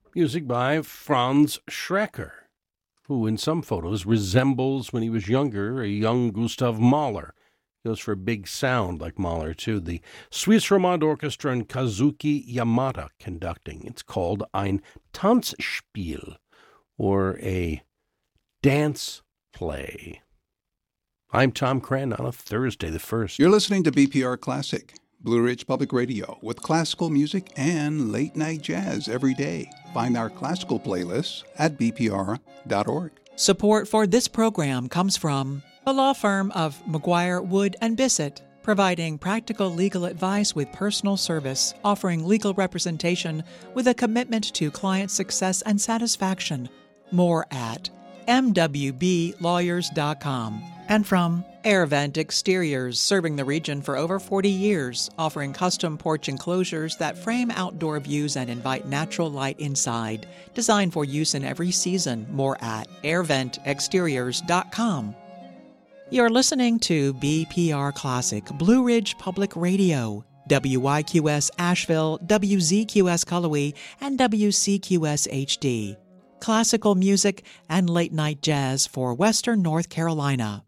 Music by Franz Schrecker, who in some photos resembles, when he was younger, a young Gustav Mahler. Goes for a big sound like Mahler, too. The Swiss Romand Orchestra and Kazuki Yamada conducting. It's called Ein Tanzspiel, or a dance play. I'm Tom Cran on a Thursday the 1st. You're listening to BPR Classic, Blue Ridge Public Radio, with classical music and late-night jazz every day. Find our classical playlists at bpr.org. Support for this program comes from the law firm of McGuire, Wood & Bissett, providing practical legal advice with personal service, offering legal representation with a commitment to client success and satisfaction. More at mwblawyers.com. And from Air Vent Exteriors, serving the region for over 40 years, offering custom porch enclosures that frame outdoor views and invite natural light inside. Designed for use in every season. More at airventexteriors.com. You're listening to BPR Classic, Blue Ridge Public Radio, WYQS Asheville, WZQS Cullowhee, and WCQS HD. Classical music and late-night jazz for Western North Carolina.